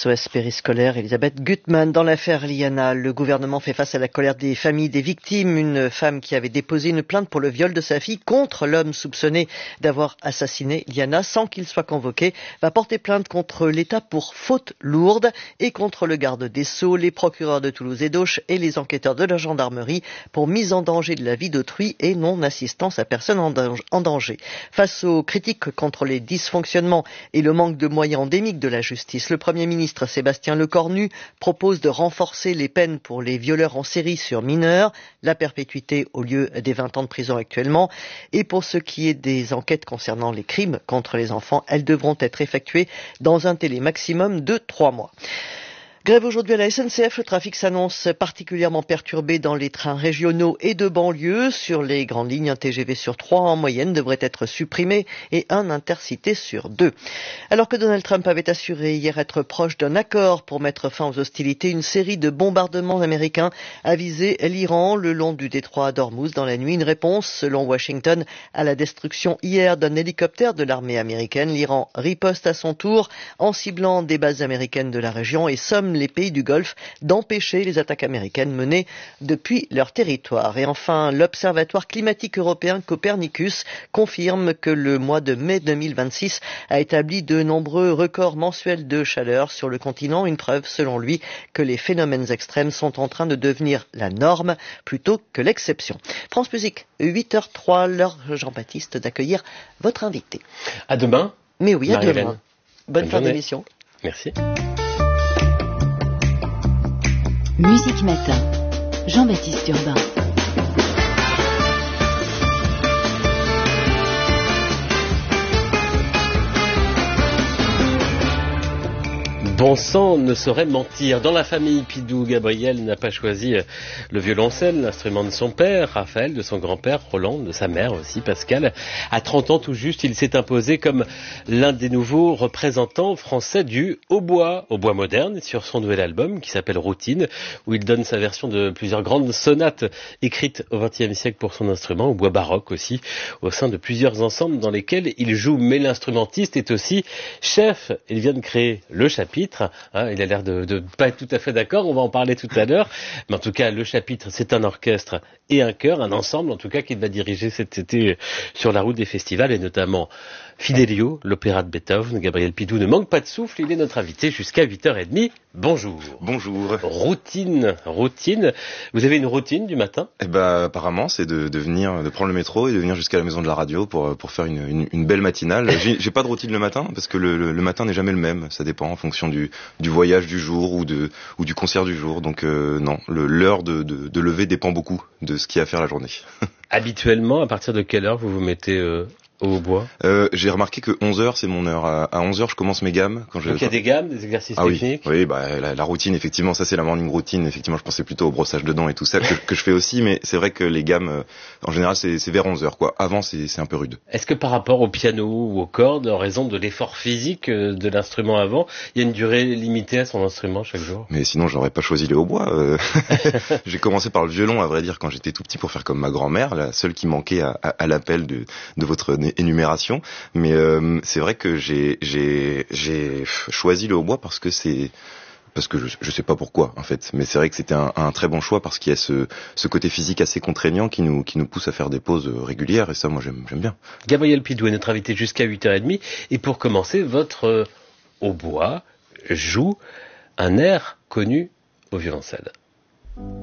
SOS périscolaire, Elisabeth Gutmann. Dans l'affaire Liana, le gouvernement fait face à la colère des familles des victimes. Une femme qui avait déposé une plainte pour le viol de sa fille contre l'homme soupçonné d'avoir assassiné Liana sans qu'il soit convoqué va porter plainte contre l'État pour faute lourde et contre le garde des Sceaux, les procureurs de Toulouse et d'Auch et les enquêteurs de la gendarmerie pour mise en danger de la vie d'autrui et non-assistance à personne en danger. Face aux critiques contre les dysfonctionnements et le manque de moyens endémiques de la justice, le Premier ministre Sébastien Lecornu propose de renforcer les peines pour les violeurs en série sur mineurs, la perpétuité au lieu des 20 ans de prison actuellement. Et pour ce qui est des enquêtes concernant les crimes contre les enfants, elles devront être effectuées dans un délai maximum de 3 mois. Grève aujourd'hui à la SNCF, le trafic s'annonce particulièrement perturbé dans les trains régionaux et de banlieue. Sur les grandes lignes, un TGV sur 3 en moyenne devrait être supprimé et un intercité sur 2. Alors que Donald Trump avait assuré hier être proche d'un accord pour mettre fin aux hostilités, une série de bombardements américains a visé l'Iran le long du détroit d'Ormuz dans la nuit. Une réponse, selon Washington, à la destruction hier d'un hélicoptère de l'armée américaine. L'Iran riposte à son tour en ciblant des bases américaines de la région et somme les pays du Golfe d'empêcher les attaques américaines menées depuis leur territoire. Et enfin, l'Observatoire climatique européen Copernicus confirme que le mois de mai 2026 a établi de nombreux records mensuels de chaleur sur le continent, une preuve selon lui que les phénomènes extrêmes sont en train de devenir la norme plutôt que l'exception. France Musique, 8h03, l'heure Jean-Baptiste d'accueillir votre invité. À demain. Mais oui, à demain. Bonne fin d'émission. Merci. Musique Matin, Jean-Baptiste Urbain. Bon sang ne saurait mentir. Dans la famille Pidou, Gabriel n'a pas choisi le violoncelle, l'instrument de son père, Raphaël, de son grand-père, Roland, de sa mère aussi, Pascal. À 30 ans tout juste, il s'est imposé comme l'un des nouveaux représentants français du hautbois moderne, sur son nouvel album qui s'appelle Routine, où il donne sa version de plusieurs grandes sonates écrites au XXe siècle pour son instrument, hautbois baroque aussi, au sein de plusieurs ensembles dans lesquels il joue. Mais l'instrumentiste est aussi chef. Il vient de créer le Chapitre. Il a l'air de pas être tout à fait d'accord, on va en parler tout à l'heure, mais en tout cas le Chapitre, c'est un orchestre et un chœur, un ensemble en tout cas qu'il va diriger cet été sur la route des festivals et notamment Fidelio, l'opéra de Beethoven. Gabriel Pidou ne manque pas de souffle, il est notre invité jusqu'à 8h30. Bonjour. Bonjour. Routine. Vous avez une routine du matin ? Apparemment, c'est de venir, de prendre le métro et de venir jusqu'à la maison de la radio pour faire une belle matinale. J'ai pas de routine le matin parce que le matin n'est jamais le même. Ça dépend en fonction du voyage du jour ou du concert du jour. Donc non, l'heure de lever dépend beaucoup de ce qu'il y a à faire la journée. Habituellement, à partir de quelle heure vous vous mettez au bois? J'ai remarqué que 11h c'est mon heure. À 11h je commence mes gammes. Donc il y a des gammes, des exercices techniques. Oui, la routine effectivement, ça c'est la morning routine. Effectivement, je pensais plutôt au brossage de dents et tout ça que je fais aussi, mais c'est vrai que les gammes en général c'est vers 11h quoi. Avant c'est un peu rude. Est-ce que par rapport au piano ou aux cordes, en raison de l'effort physique de l'instrument avant, il y a une durée limitée à son instrument chaque jour? Mais sinon j'aurais pas choisi le hautbois. J'ai commencé par le violon à vrai dire quand j'étais tout petit pour faire comme ma grand-mère, la seule qui manquait à l'appel de votre énumération, mais c'est vrai que j'ai choisi le hautbois parce que je sais pas pourquoi en fait, mais c'est vrai que c'était un très bon choix parce qu'il y a ce côté physique assez contraignant qui nous pousse à faire des pauses régulières et ça moi j'aime bien. Gabriel Pidou est notre invité jusqu'à 8h30 et pour commencer votre hautbois joue un air connu au violoncelle.